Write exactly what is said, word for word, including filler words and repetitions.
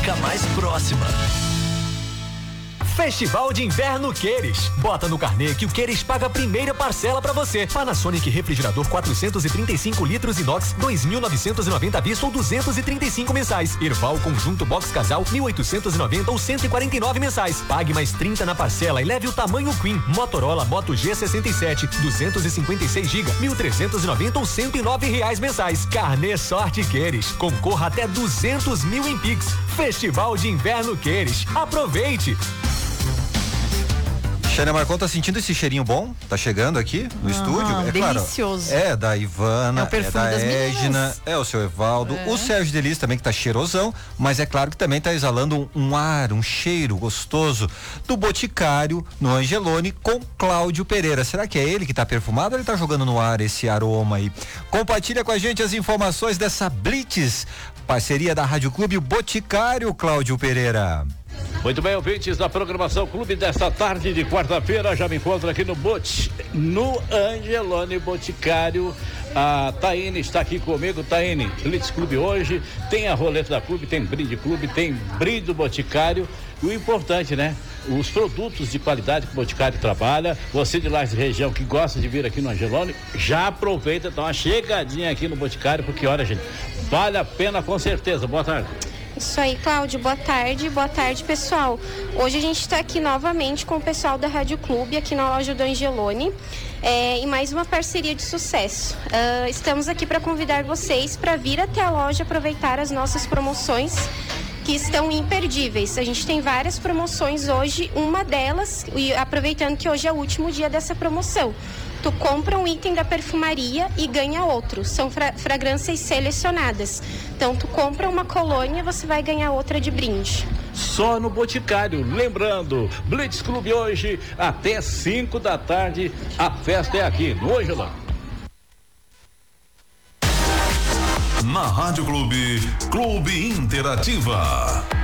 fica mais próxima. Festival de Inverno Queires. Bota no carnê que o Queires paga a primeira parcela pra você. Panasonic refrigerador quatrocentos e trinta e cinco litros inox, dois mil novecentos e noventa à vista ou duzentos e trinta e cinco mensais. Irval conjunto box casal, mil oitocentos e noventa ou cento e quarenta e nove mensais. Pague mais trinta na parcela e leve o tamanho Queen. Motorola Moto G sessenta e sete, duzentos e cinquenta e seis gigas, mil trezentos e noventa ou cento e nove reais mensais. Carnê Sorte Queires. Concorra até duzentos mil em Pix. Festival de Inverno Queires. Aproveite! Xana Marcon, tá sentindo esse cheirinho bom? Tá chegando aqui no ah, estúdio? É delicioso. Claro, é da Ivana, é, o perfume é da das Égina, meninas. É o seu Evaldo, é. o Sérgio Delis também que tá cheirosão, mas é claro que também tá exalando um, um ar, um cheiro gostoso do Boticário no Angelone com Cláudio Pereira. Será que é ele que tá perfumado ou ele tá jogando no ar esse aroma aí? Compartilha com a gente as informações dessa Blitz, parceria da Rádio Clube, o Boticário, Cláudio Pereira. Muito bem, ouvintes da programação Clube desta tarde de quarta-feira, já me encontro aqui no Bot, no Angelone Boticário. A Taine está aqui comigo. Taine, Blitz Clube hoje, tem a roleta da Clube, tem brinde Clube, tem brinde do Boticário. E o importante, né? Os produtos de qualidade que o Boticário trabalha. Você de Lages região que gosta de vir aqui no Angelone, já aproveita, dá uma chegadinha aqui no Boticário, porque olha, gente, vale a pena com certeza. Boa tarde. Isso aí, Cláudio, boa tarde, boa tarde, pessoal. Hoje a gente está aqui novamente com o pessoal da Rádio Clube, aqui na loja do Angelone, é, em mais uma parceria de sucesso. Uh, estamos aqui para convidar vocês para vir até a loja aproveitar as nossas promoções que estão imperdíveis. A gente tem várias promoções hoje, uma delas, e aproveitando que hoje é o último dia dessa promoção. Tu compra um item da perfumaria e ganha outro. São fra- fragrâncias selecionadas. Então, tu compra uma colônia, você vai ganhar outra de brinde. Só no Boticário. Lembrando, Blitz Clube hoje, até cinco da tarde, a festa é aqui, no Angelone. Na Rádio Clube, Clube Interativa.